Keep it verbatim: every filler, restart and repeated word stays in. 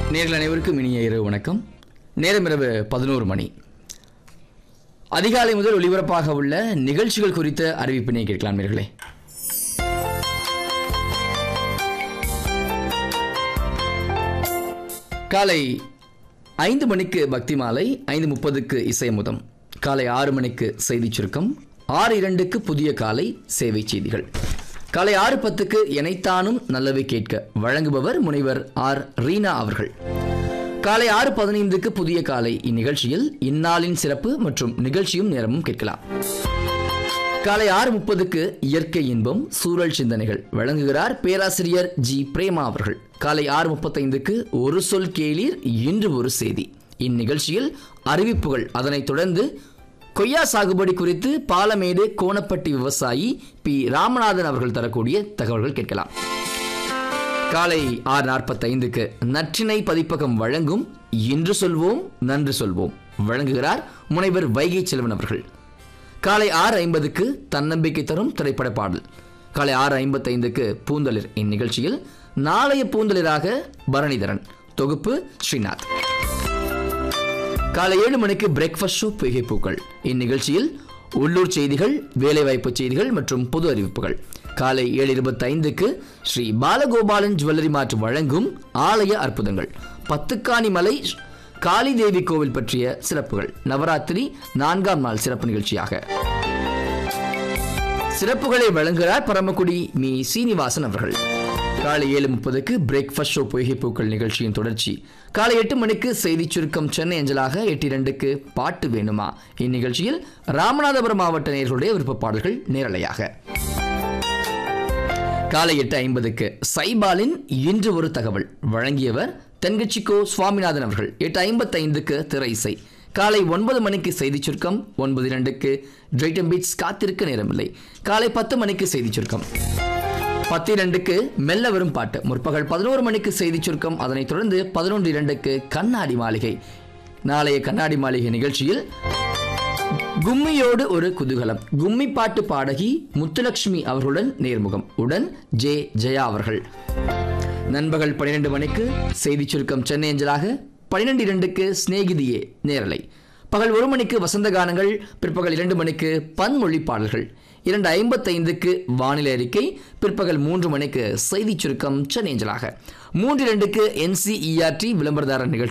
நேயர்கள் அனைவருக்கும் இனிய இரவு வணக்கம். நேரம் இரவு பதினோரு மணி. அதிகாலை முதல் ஒளிபரப்பாக உள்ள நிகழ்ச்சிகள் குறித்த அறிவிப்பினை கேட்கலாம் நேயர்களே. காலை ஐந்து மணிக்கு பக்தி மாலை, ஐந்து முப்பதுக்கு இசைமுதம், காலை ஆறு மணிக்கு செய்தி சுருக்கம், ஆறு இரண்டுக்கு புதிய காலை சேவை செய்திகள், காலை ஆறு பத்துக்கு எனைத்தானும் நல்லவை கேட்க வழங்குபவர் முனைவர் ஆர் ரீனா அவர்கள். காலை ஆறு பதினைந்துக்கு புதிய காலை, இந்நிகழ்ச்சியில் இந்நாளின் சிறப்பு மற்றும் நிகழ்ச்சியும் நேரமும் கேட்கலாம். காலை ஆறு முப்பதுக்கு இயற்கை இன்பம் சூழல் சிந்தனைகள் வழங்குகிறார் பேராசிரியர் ஜி பிரேமா அவர்கள். காலை ஆறு முப்பத்தைந்துக்கு ஒரு சொல் கேளீர் இன்று ஒரு செய்தி, இந்நிகழ்ச்சியில் அறிவிப்புகள், அதனைத் தொடர்ந்து கொய்யா சாகுபடி குறித்து பாலமேடு கோணப்பட்டி விவசாயி பி ராமநாதன் அவர்கள் தரக்கூடிய தகவல்கள் கேட்கலாம். காலை ஆறு நாற்பத்தைந்துக்கு நற்றினை பதிப்பகம் வழங்கும் இன்று சொல்வோம் நன்று சொல்வோம் வழங்குகிறார் முனைவர் வைகை செல்வன் அவர்கள். காலை ஆறு ஐம்பதுக்கு தன்னம்பிக்கை தரும் திரைப்பட பாடல். காலை ஆறு ஐம்பத்தைந்துக்கு பூந்தளிர், இந்நிகழ்ச்சியில் நாளைய பூந்தளிராக பரணிதரன், தொகுப்பு ஸ்ரீநாத். காலை ஏழு மணிக்கு பிரேக்ஃபாஸ்ட் ஷோ புகைப்பூக்கள், இந்நிகழ்ச்சியில் உள்ளூர் செய்திகள், வேலைவாய்ப்பு செய்திகள் மற்றும் பொது அறிவிப்புகள். காலை ஏழு இருபத்தி ஐந்துக்கு ஸ்ரீ பாலகோபாலன் ஜுவல்லரி மார்ட் வழங்கும் ஆலய அற்புதங்கள், பத்துக்காணி மலை காளி தேவி கோவில் பற்றிய சிறப்புகள், நவராத்திரி நான்காம் நாள் சிறப்பு நிகழ்ச்சியாக சிறப்புகளை வழங்குகிறார் பரமக்குடி மீ சீனிவாசன் அவர்கள். காலை ஏழு முப்பதுக்கு பிரேக்ஃபாஸ்ட் ஷோ பொய்கைப்பூக்கள் நிகழ்ச்சியின் தொடர்ச்சி. காலை எட்டு மணிக்கு செய்தி சுருக்கம் சென்னை அஞ்சலாக. எட்டு இரண்டுக்கு பாட்டு வேணுமா, இந்நிகழ்ச்சியில் ராமநாதபுரம் மாவட்ட நேயர்களுடைய விருப்ப பாடல்கள் நேரலையாக. காலை எட்டு ஐம்பதுக்கு சைபாலின் இன்று ஒரு தகவல் வழங்கியவர் தென்கட்சிக்கோ சுவாமிநாதன் அவர்கள். எட்டு ஐம்பத்தி ஐந்துக்கு திரை இசை. காலை ஒன்பது மணிக்கு செய்தி சுருக்கம், ஒன்பது இரண்டுக்கு டிரைட்டன் பீட்ஸ் காத்திருக்க நேரமில்லை. காலை பத்து மணிக்கு செய்தி சுருக்கம், பத்து இரண்டுக்கு மெல்ல வரும் பாட்டு. முற்பகல் பதினோரு மணிக்கு செய்தி சுருக்கம், அதனைத் தொடர்ந்து பதினொன்று இரண்டுக்கு கண்ணாடி மாளிகை. நாளைய கண்ணாடி மாளிகை நிகழ்ச்சியில் கும்மியோடு ஒரு குதூகலம், கும்மி பாட்டு பாடகி முத்துலட்சுமி அவர்களுடன் நேர்முகம், உடன் ஜே ஜெயா அவர்கள். நண்பகல் பன்னிரண்டு மணிக்கு செய்தி சுருக்கம் சென்னை அஞ்சலாக. பன்னிரண்டு இரண்டுக்கு சிநேகிதியே நேரலை. பகல் ஒரு மணிக்கு வசந்த கானங்கள். பிற்பகல் இரண்டு மணிக்கு பன்மொழி பாடல்கள். இரண்டு ஐம்பத்தைந்துக்கு வானிலை அறிக்கை. பிற்பகல் மூன்று மணிக்கு செய்தி சுருக்கம் சென்னை அஞ்சலாக. மூன்று இரண்டுக்கு என்சிஇஆர்டி விளம்பரதாரர் நிகழ்ச்சி.